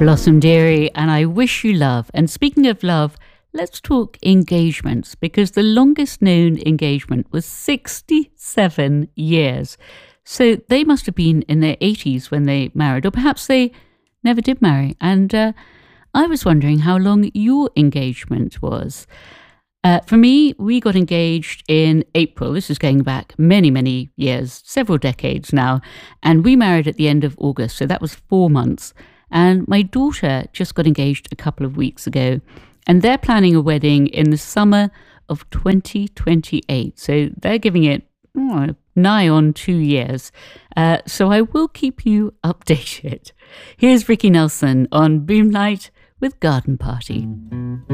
Blossom Dearie, and I Wish You Love. And speaking of love, let's talk engagements, because the longest known engagement was 67 years. So they must have been in their 80s when they married, or perhaps they never did marry. And I was wondering how long your engagement was. For me, we got engaged in April. This is going back many, many years, several decades now. And we married at the end of August, so that was 4 months. And my daughter just got engaged a couple of weeks ago. And they're planning a wedding in the summer of 2028. So they're giving it nigh on 2 years. So I will keep you updated. Here's Ricky Nelson on Boomlight with Garden Party.